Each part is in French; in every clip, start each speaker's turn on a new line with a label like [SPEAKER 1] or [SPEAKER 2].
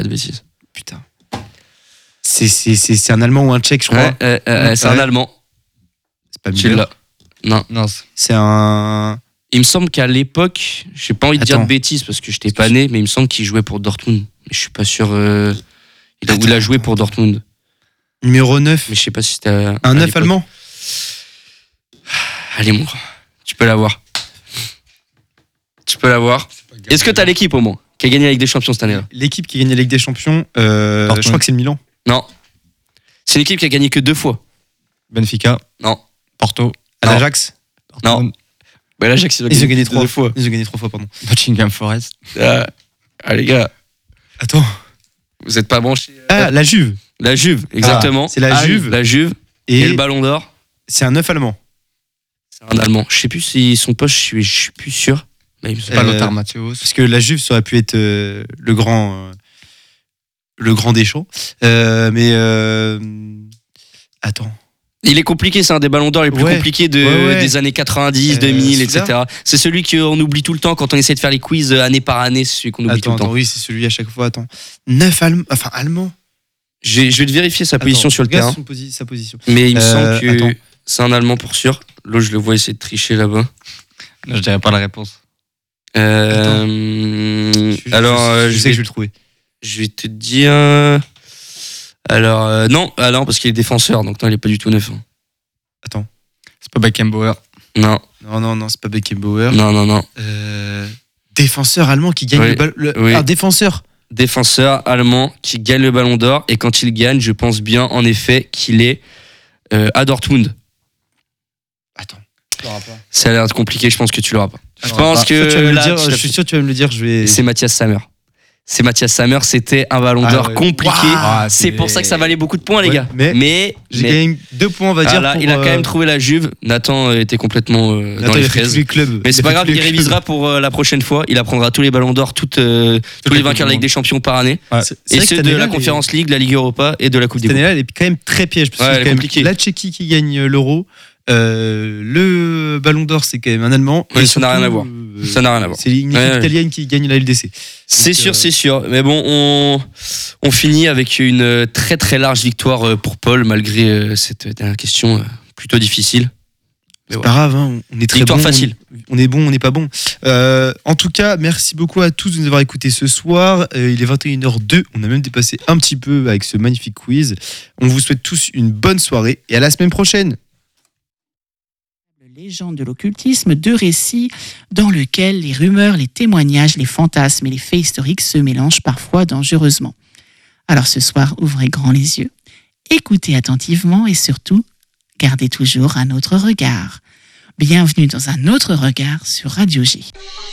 [SPEAKER 1] Pas de bêtises.
[SPEAKER 2] Putain. C'est un Allemand ou un Tchèque, je crois.
[SPEAKER 1] C'est un Allemand.
[SPEAKER 2] C'est pas
[SPEAKER 1] Tu
[SPEAKER 2] Müller.
[SPEAKER 1] l'as. Non.
[SPEAKER 2] C'est un...
[SPEAKER 1] Il me semble qu'à l'époque, j'ai pas envie de dire
[SPEAKER 2] Attends.
[SPEAKER 1] de bêtises parce que j'étais pas né, mais il me semble qu'il jouait pour Dortmund. Mais je suis pas sûr. Il a joué pour Dortmund.
[SPEAKER 2] Numéro 9.
[SPEAKER 1] Mais je sais pas si c'était.
[SPEAKER 2] Un 9 allemand.
[SPEAKER 1] Allez, mon grand. Tu peux l'avoir. Est-ce que t'as l'équipe au moins qui a gagné la Ligue des Champions cette année-là?
[SPEAKER 2] L'équipe qui gagne la Ligue des Champions, je crois que c'est le Milan.
[SPEAKER 1] Non. C'est une équipe qui a gagné que 2 fois.
[SPEAKER 3] Benfica.
[SPEAKER 1] Non.
[SPEAKER 3] Porto.
[SPEAKER 1] Non.
[SPEAKER 2] L'Ajax.
[SPEAKER 1] Non. Ouais, l'Ajax,
[SPEAKER 2] Ils ont gagné 3
[SPEAKER 1] fois.
[SPEAKER 2] Ils ont gagné 3 fois, pardon.
[SPEAKER 3] Nottingham Forest.
[SPEAKER 1] Les gars,
[SPEAKER 2] Attends.
[SPEAKER 1] vous êtes pas branchés.
[SPEAKER 2] La Juve.
[SPEAKER 1] La Juve, exactement.
[SPEAKER 2] C'est la Juve.
[SPEAKER 1] La Juve. Et le Ballon d'Or.
[SPEAKER 2] C'est un 9 allemand.
[SPEAKER 1] C'est un Allemand. Je sais plus si son poste, je suis plus sûr. Mais
[SPEAKER 3] C'est pas Lothar Matthäus.
[SPEAKER 2] Parce que la Juve, ça aurait pu être le grand Deschamps. Attends.
[SPEAKER 1] Il est compliqué, c'est un des ballons d'or les plus compliqués des années 90, 2000, etc. C'est celui qu'on oublie tout le temps quand on essaie de faire les quiz année par année, c'est celui qu'on oublie tout le temps.
[SPEAKER 2] Oui, c'est celui à chaque fois. Attends. 9 allemands. Enfin, allemand.
[SPEAKER 1] Je vais te vérifier sa position sur le terrain.
[SPEAKER 2] Sa position.
[SPEAKER 1] Mais il me semble que c'est un Allemand pour sûr. L'autre, je le vois essayer de tricher là-bas.
[SPEAKER 3] Non, je dirais pas la réponse.
[SPEAKER 1] Alors,
[SPEAKER 2] je sais que je vais le trouver.
[SPEAKER 1] Je vais te dire. Alors, non, parce qu'il est défenseur, donc non, il est pas du tout neuf.
[SPEAKER 2] Attends.
[SPEAKER 3] C'est pas Beckenbauer.
[SPEAKER 1] Non.
[SPEAKER 2] Non, c'est pas Beckenbauer.
[SPEAKER 1] Non.
[SPEAKER 2] Défenseur allemand qui gagne le ballon. Ah, défenseur.
[SPEAKER 1] Défenseur allemand qui gagne le ballon d'or. Et quand il gagne, je pense bien, en effet, qu'il est à Dortmund.
[SPEAKER 2] Attends.
[SPEAKER 1] Ça a l'air compliqué, je pense que tu l'auras pas. Je
[SPEAKER 2] suis sûr que tu vas me le dire.
[SPEAKER 1] C'est Matthias Sammer. C'était un ballon d'or compliqué. C'est pour ça que ça valait beaucoup de points, les gars. Mais
[SPEAKER 2] j'ai gagné 2 points, on va dire.
[SPEAKER 1] Il a quand même trouvé la Juve. Nathan était complètement dans les fraises. Mais c'est pas grave, il révisera pour la prochaine fois. Il apprendra tous les ballons d'or, tous les vainqueurs de la Ligue des Champions par année. Et ceux de la Conference League, la Ligue Europa et de la Coupe des Coupes.
[SPEAKER 2] Cette année-là, elle est quand même très piège. Parce que c'est compliqué. La Tchéquie qui gagne l'Euro. Le Ballon d'Or, c'est quand même un Allemand.
[SPEAKER 1] Oui, ça n'a rien à voir.
[SPEAKER 2] C'est une équipe italienne qui gagne la LDC.
[SPEAKER 1] C'est sûr. Mais bon, on finit avec une très très large victoire pour Paul, malgré cette dernière question plutôt difficile.
[SPEAKER 2] C'est pas grave, hein, on est très
[SPEAKER 1] victoire
[SPEAKER 2] bon.
[SPEAKER 1] Facile.
[SPEAKER 2] On est bon, on n'est pas bon. En tout cas, merci beaucoup à tous de nous avoir écoutés ce soir. Il est 21h02. On a même dépassé un petit peu avec ce magnifique quiz. On vous souhaite tous une bonne soirée et à la semaine prochaine.
[SPEAKER 4] Légende de l'occultisme, 2 récits dans lesquels les rumeurs, les témoignages, les fantasmes et les faits historiques se mélangent parfois dangereusement. Alors ce soir, ouvrez grand les yeux, écoutez attentivement et surtout, gardez toujours un autre regard. Bienvenue dans un autre regard sur Radio G.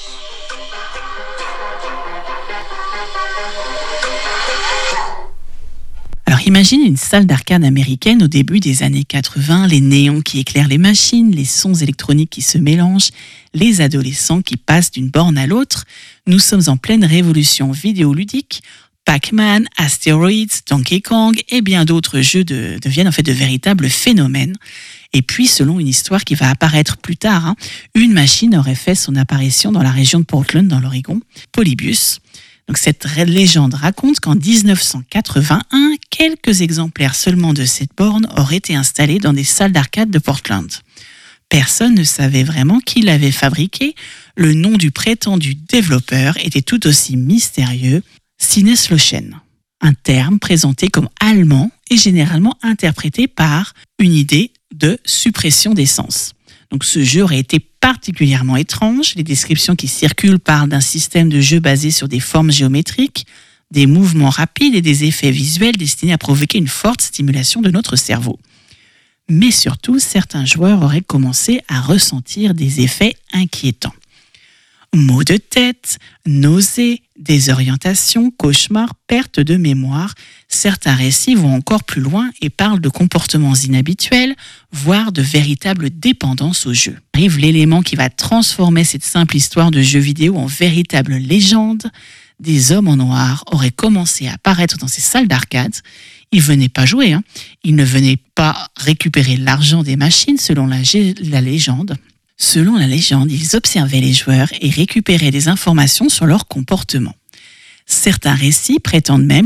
[SPEAKER 4] Alors imagine une salle d'arcade américaine au début des années 80, les néons qui éclairent les machines, les sons électroniques qui se mélangent, les adolescents qui passent d'une borne à l'autre. Nous sommes en pleine révolution vidéoludique. Pac-Man, Asteroids, Donkey Kong et bien d'autres jeux deviennent en fait de véritables phénomènes. Et puis, selon une histoire qui va apparaître plus tard, une machine aurait fait son apparition dans la région de Portland, dans l'Oregon, Polybius. Donc cette légende raconte qu'en 1981, quelques exemplaires seulement de cette borne auraient été installés dans des salles d'arcade de Portland. Personne ne savait vraiment qui l'avait fabriqué. Le nom du prétendu développeur était tout aussi mystérieux, Sinneslochen, un terme présenté comme allemand et généralement interprété par une idée de suppression d'essence. Donc ce jeu aurait été particulièrement étrange. Les descriptions qui circulent parlent d'un système de jeu basé sur des formes géométriques, des mouvements rapides et des effets visuels destinés à provoquer une forte stimulation de notre cerveau. Mais surtout, certains joueurs auraient commencé à ressentir des effets inquiétants. Maux de tête, nausées, désorientation, cauchemars, perte de mémoire. Certains récits vont encore plus loin et parlent de comportements inhabituels, voire de véritables dépendances au jeu. Arrive l'élément qui va transformer cette simple histoire de jeu vidéo en véritable légende. Des hommes en noir auraient commencé à apparaître dans ces salles d'arcade. Ils venaient pas jouer, Ils ne venaient pas récupérer l'argent des machines selon la légende. Selon la légende, ils observaient les joueurs et récupéraient des informations sur leur comportement. Certains récits prétendent même